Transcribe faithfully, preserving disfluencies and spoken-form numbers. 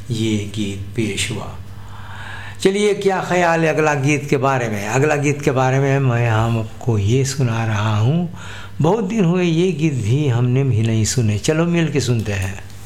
ये गीत पेश हुआ। चलिए, क्या ख्याल है अगला गीत के बारे में? अगला गीत के बारे में मैं आपको ये सुना रहा हूँ, बहुत दिन हुए ये गीत भी हमने भी नहीं सुने, चलो मिल के सुनते हैं।